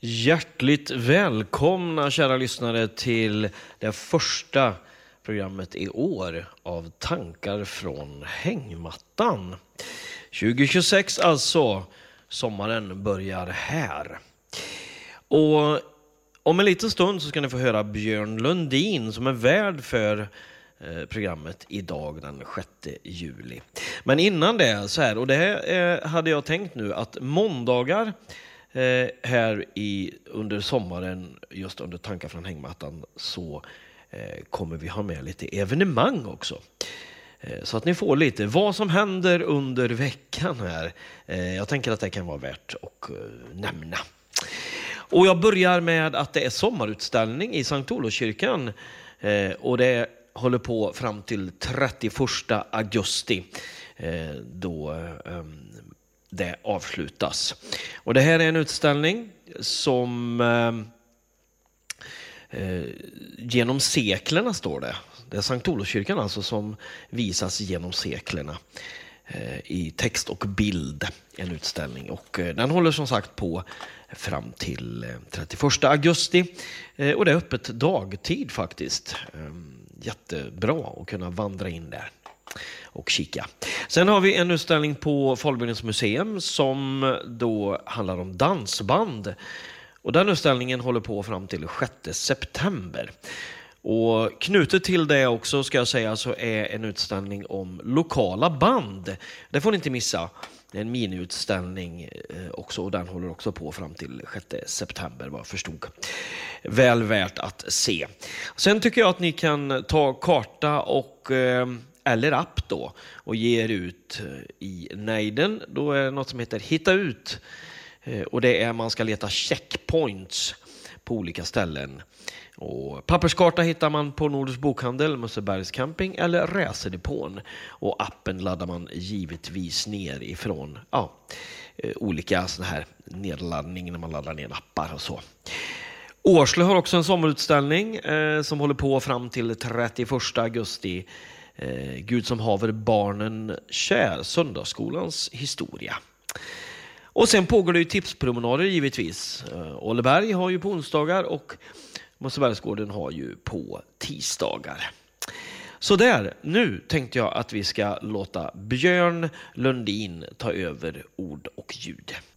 Hjärtligt välkomna kära lyssnare till det första programmet i år av Tankar från hängmattan. 2026 alltså, sommaren börjar här. Och om en liten stund så ska ni få höra Björn Lundin som är värd för programmet idag den 6 juli. Men innan det så här, och det hade jag tänkt nu att måndagar här under sommaren, just under Tankar från hängmattan, så kommer vi ha med lite evenemang också. Så att ni får lite vad som händer under veckan här. Jag tänker att det kan vara värt att nämna. Och jag börjar med att det är sommarutställning i Sankt Olofskyrkan. Och det håller på fram till 31 augusti. Då det avslutas. Och det här är en utställning som genom seklerna står det. Det är Sankt Olofskyrkan alltså som visas genom seklerna i text och bild, en utställning. Och den håller som sagt på fram till 31 augusti. Och det är öppet dagtid faktiskt. Jättebra att kunna vandra in där och kika. Sen har vi en utställning på Folkbildningens museum som då handlar om dansband. Och den utställningen håller på fram till 6 september. Och knutet till det också ska jag säga så är en utställning om lokala band. Det får ni inte missa. Det är en miniutställning också och den håller också på fram till 6 september vad jag förstod. Väl värt att se. Sen tycker jag att ni kan ta karta och eller app då och ge er ut i nejden. Då är det något som heter Hitta ut. Och det är man ska leta checkpoints på olika ställen. Och papperskarta hittar man på Nordisk bokhandel, Mussebergs camping eller Reserdepån. Och appen laddar man givetvis ner ifrån olika såna här nedladdning när man laddar ner appar och så. Årsle har också en sommarutställning som håller på fram till 31 augusti. Gud som haver barnen kär, söndagsskolans historia. Och sen pågår det ju tipspromenader givetvis. Åleberg har ju på onsdagar och Mossebergsgården har ju på tisdagar. Så där, nu tänkte jag att vi ska låta Björn Lundin ta över ord och ljud.